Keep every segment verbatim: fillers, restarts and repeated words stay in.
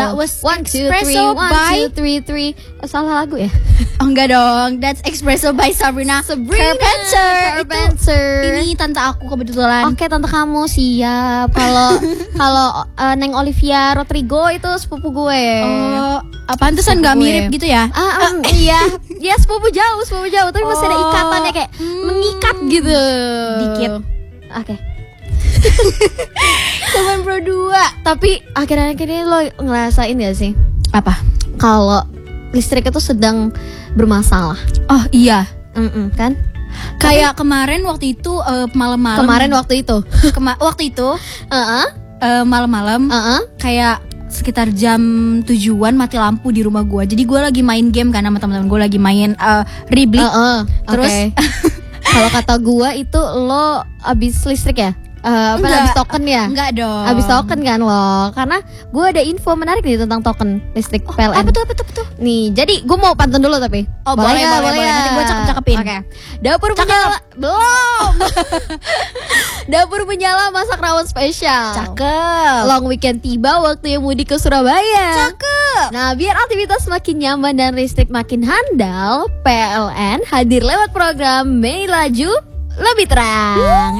That was One, two, Espresso three, one, by two, three, three. Oh, salah lagu ya? Oh enggak dong, that's Espresso by Sabrina Sabrina Carpenter. Carpenter. Itu, ini tante aku kebetulan. Oke, tante kamu siap. Kalau kalau uh, Neng Olivia Rodrigo itu sepupu gue. Oh, pantesan nggak Sepupu mirip gue. gitu ya? Ah, um, iya, ya sepupu jauh, sepupu jauh, tapi masih ada Oh. ikatannya kayak mengikat gitu. Dikit. Oke. sembilan puluh dua. Tapi akhir-akhir ini lo ngerasain gak sih Apa? kalau listrik itu sedang bermasalah? Oh iya. Mm-mm, kan? Kayak kemarin waktu itu uh, malam-malam. Kemarin waktu itu. Kema- waktu itu Heeh. uh, malam-malam Heeh. kayak sekitar jam tujuan mati lampu di rumah gue. Jadi gue lagi main game kan sama teman-teman gue lagi main uh, Rebli. Heeh. Terus Oke. Kalau kata gua itu lo abis listrik ya? Uh, apa Enggak. abis token ya? Enggak dong. Abis token kan lo? Karena gua ada info menarik nih tentang token listrik P L N. Apa tuh apa tuh apa tuh? Nih, jadi gua mau pantun dulu tapi. Oh, boleh, nggak? boleh, boleh. nggak? Nanti gua cakep-cakepin. Oke. Dapur Cakep. menyala belum. Dapur menyala masak rawon spesial. Cakep. Long weekend tiba, waktu yang mudik ke Surabaya. Cakep. Nah, biar aktivitas makin nyaman dan listrik makin handal, P L N hadir lewat program Mei Laju Lebih Terang.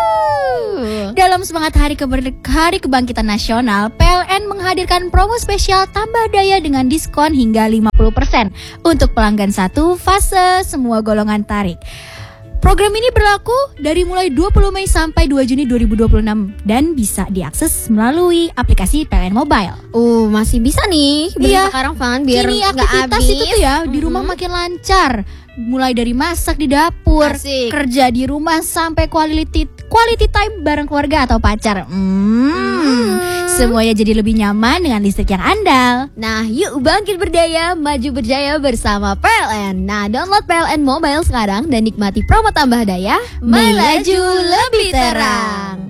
Uh. Dalam semangat Hari, Keber- Hari Kebangkitan Nasional, P L N menghadirkan promo spesial tambah daya dengan diskon hingga lima puluh persen untuk pelanggan satu fase semua golongan tarik. Program ini berlaku dari mulai dua puluh Mei sampai dua Juni dua ribu dua puluh enam dan bisa diakses melalui aplikasi P L N Mobile. Uh, masih bisa nih beli Iya. sekarang Van biar Kini nggak aktivitas habis. itu tuh ya di rumah Mhm. makin lancar. Mulai dari masak di dapur, Asik. kerja di rumah sampai quality quality time bareng keluarga atau pacar. Hmm. Semuanya jadi lebih nyaman dengan listrik yang andal. Nah, yuk bangkit berdaya, maju berjaya bersama P L N. Nah, download P L N Mobile sekarang dan nikmati promo tambah daya. Mei Laju Lebih Terang.